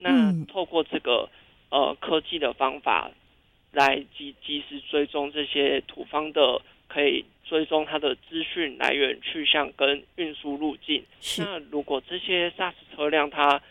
那透过这个科技的方法来及时追踪这些土方的，可以追踪它的资讯来源、去向跟运输路径。那如果这些砂石车辆它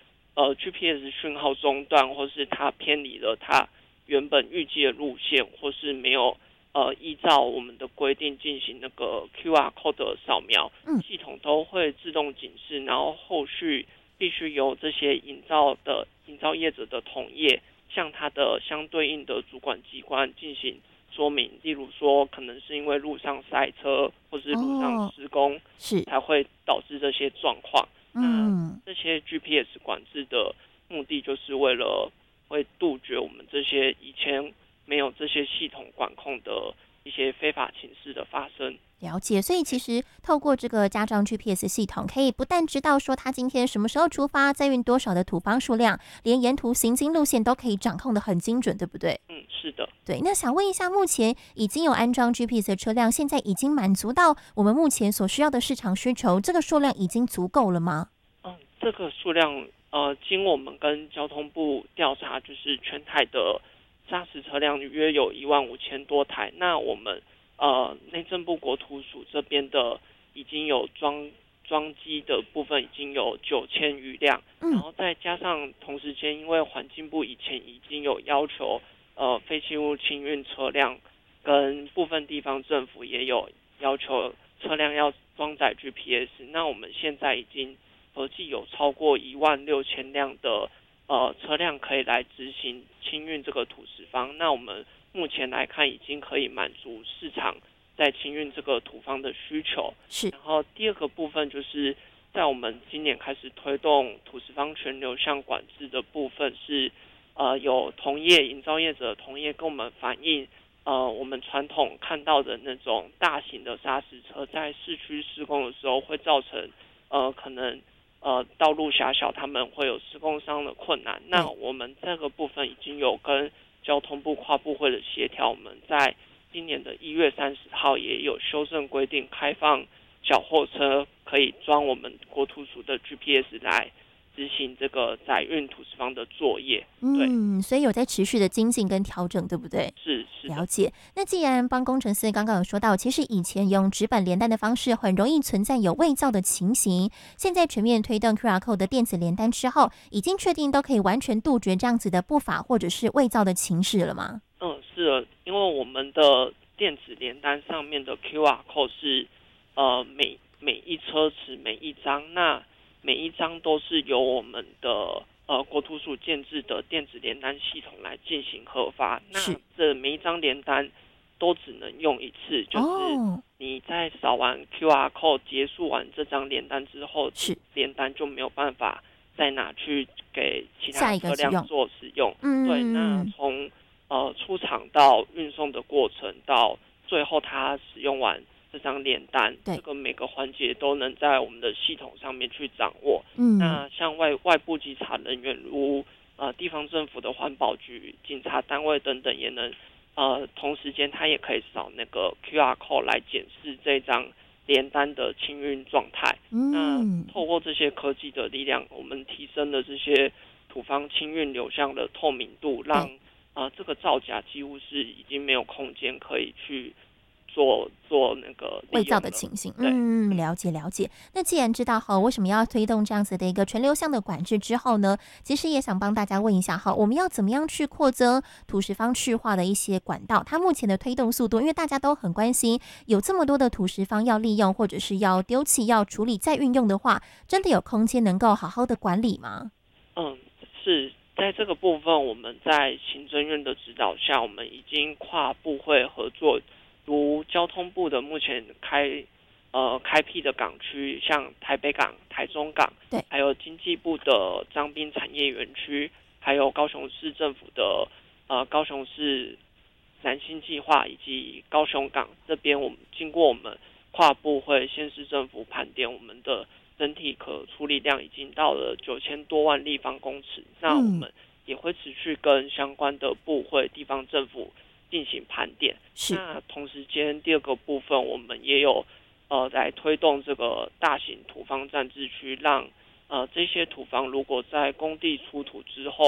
GPS 讯号中断，或是它偏离了它原本预计的路线，或是没有依照我们的规定进行那个 QR code 的扫描，系统都会自动警示，然后后续必须由这些营造业者的同业向它的相对应的主管机关进行说明，例如说可能是因为路上塞车或是路上施工，才会导致这些状况。那这些 GPS 管制的目的就是为了会杜绝我们这些以前没有这些系统管控的一些非法情事的发生。 了解，所以其实透过这个家装 GPS 系统，可以不但知道说他今天什么时候出发，载运多少的土方数量，连沿途行经路线都可以掌控得很精准，对不对？ 是的。 对，那想问一下，目前已经有安装 GPS 的车辆，现在已经满足到我们目前所需要的市场需求，这个数量已经足够了吗？ 这个数量经我们跟交通部调查，就是全台的砂石车辆约有15000多台。那我们内政部国土署这边的已经有装机的部分已经有9000余辆，然后再加上同时间，因为环境部以前已经有要求废弃物清运车辆跟部分地方政府也有要求车辆要装载 GPS， 那我们现在已经合计有超过16000辆的车辆可以来执行清运这个土石方。那我们目前来看已经可以满足市场在清运这个土方的需求。然后第二个部分就是在我们今年开始推动土石方全流向管制的部分，是有营造业者同业跟我们反映，我们传统看到的那种大型的砂石车在市区施工的时候会造成可能道路狭小，他们会有施工上的困难。那我们这个部分已经有跟交通部跨部会的协调，我们在今年的1月30号也有修正规定，开放小货车可以装我们国土署的 GPS 来执行这个载运土石方的作业。 所以有在持续的精进跟调整，对不对？ 是了解。那既然帮工程师刚刚有说到，其实以前用纸本联单的方式很容易存在有伪造的情形，现在全面推动 QR Code 的电子联单之后，已经确定都可以完全杜绝这样子的不法或者是伪造的情势了吗？ 是的，因为我们的电子联单上面的 QR Code 是每一车次每一张，那每一张都是由我们的国土署建制的电子联单系统来进行核发。那这每一张联单都只能用一次，就是你在扫完 QR Code 结束完这张联单之后，联单就没有办法再拿去给其他车辆做使用。对，那从出厂到运送的过程，到最后他使用完这张联单，这个每个环节都能在我们的系统上面去掌握。那像外部稽查人员，如地方政府的环保局、警察单位等等，也能同时间他也可以扫那个 QR code 来检视这张联单的清运状态。那透过这些科技的力量，我们提升了这些土方清运流向的透明度，让这个造假几乎是已经没有空间可以去做那个伪造的情形。了解。那既然知道为什么要推动这样子的一个全流向的管制之后呢，其实也想帮大家问一下我们要怎么样去扩增土石方去化的一些管道，它目前的推动速度，因为大家都很关心，有这么多的土石方要利用或者是要丢弃要处理再运用的话，真的有空间能够好好的管理吗？ 是在这个部分，我们在行政院的指导下，我们已经跨部会合作，如交通部的目前开辟的港区，像台北港、台中港，还有经济部的彰滨产业园区，还有高雄市政府的高雄市南新计划，以及高雄港这边，我们经过我们跨部会县市政府盘点，我们的整体可处理量已经到了9000多万立方公尺。那我们也会持续跟相关的部会、地方政府进行盘点。那同时间第二个部分，我们也有来推动这个大型土方暂置区，让这些土方如果在工地出土之后，